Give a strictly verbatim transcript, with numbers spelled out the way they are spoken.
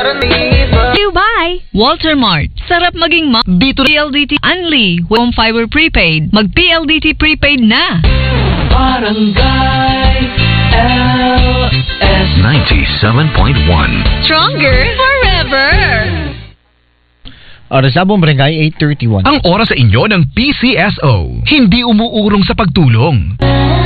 You buy Walter Mart. Sarap maging ma. Dito P L D T Unli. Home fiber prepaid. Mag P L D T prepaid na. Barangay L S ninety-seven point one. Stronger forever. Oras sa Barangay eight thirty-one. Ang oras sa inyo ng P C S O. Hindi umuurong sa pagtulong.